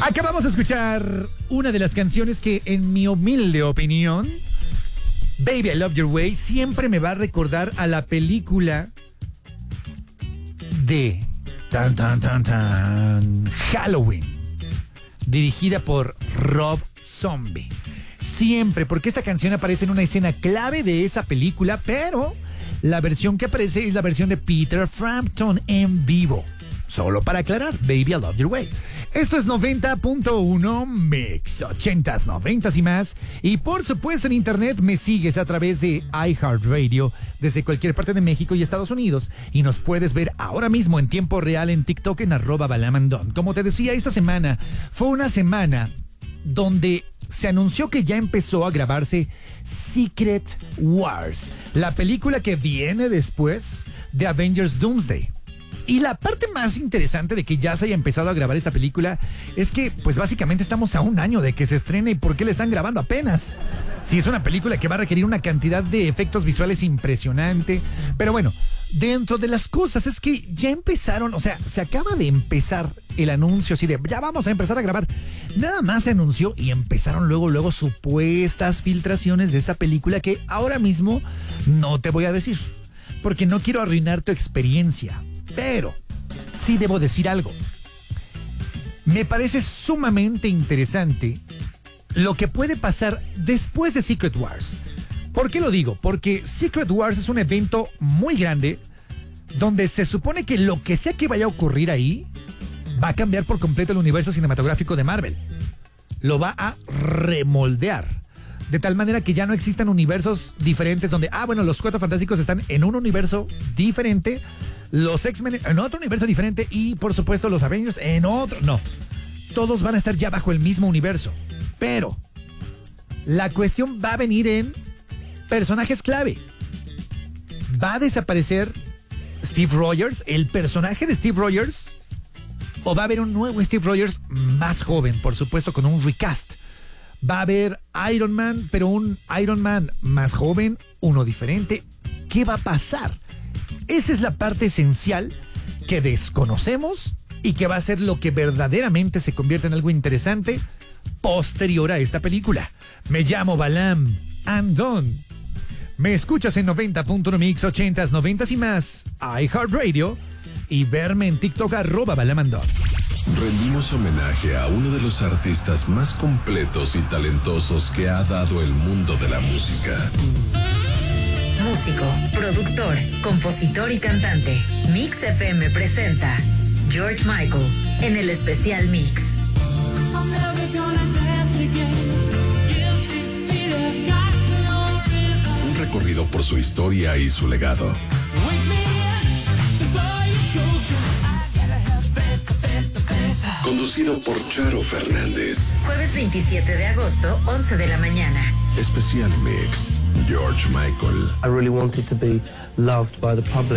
Acabamos de escuchar una de las canciones que, en mi humilde opinión, Baby I Love Your Way, siempre me va a recordar a la película de Halloween, dirigida por Rob Zombie. Siempre, porque esta canción aparece en una escena clave de esa película, pero la versión que aparece es la versión de Peter Frampton en vivo. Solo para aclarar, Baby I Love Your Way. Esto es 90.1 Mix, 80s, 90s y más. Y por supuesto en internet me sigues a través de iHeartRadio desde cualquier parte de México y Estados Unidos. Y nos puedes ver ahora mismo en tiempo real en TikTok en @balamandon. Como te decía, esta semana fue una semana donde se anunció que ya empezó a grabarse Secret Wars, la película que viene después de Avengers Doomsday. Y la parte más interesante de que ya se haya empezado a grabar esta película es que, pues básicamente estamos a un año de que se estrene. ¿Y por qué le están grabando apenas? Sí, es una película que va a requerir una cantidad de efectos visuales impresionante. Pero bueno, dentro de las cosas es que ya empezaron, o sea, se acaba de empezar el anuncio así de, ya vamos a empezar a grabar. Nada más se anunció y empezaron luego supuestas filtraciones de esta película que ahora mismo no te voy a decir, porque no quiero arruinar tu experiencia. Pero sí debo decir algo. Me parece sumamente interesante lo que puede pasar después de Secret Wars. ¿Por qué lo digo? Porque Secret Wars es un evento muy grande donde se supone que lo que sea que vaya a ocurrir ahí va a cambiar por completo el universo cinematográfico de Marvel. Lo va a remoldear. De tal manera que ya no existan universos diferentes donde, los Cuatro Fantásticos están en un universo diferente, los X-Men en otro universo diferente y, por supuesto, los Avengers en otro. No, todos van a estar ya bajo el mismo universo. Pero la cuestión va a venir en personajes clave. ¿Va a desaparecer Steve Rogers, el personaje de Steve Rogers? ¿O va a haber un nuevo Steve Rogers más joven, por supuesto, con un recast? Va a haber Iron Man, pero un Iron Man más joven, uno diferente. ¿Qué va a pasar? Esa es la parte esencial que desconocemos y que va a ser lo que verdaderamente se convierte en algo interesante posterior a esta película. Me llamo Balam Andon. Me escuchas en 90.1 Mix, 80s, 90s y más, iHeartRadio, y verme en TikTok @balamandon. Rendimos homenaje a uno de los artistas más completos y talentosos que ha dado el mundo de la música. Músico, productor, compositor y cantante. Mix FM presenta George Michael en el especial Mix. Un recorrido por su historia y su legado. Conducido por Charo Fernández. Jueves 27 de agosto, 11 de la mañana. Especial Mix, George Michael. I really wanted to be loved by the public.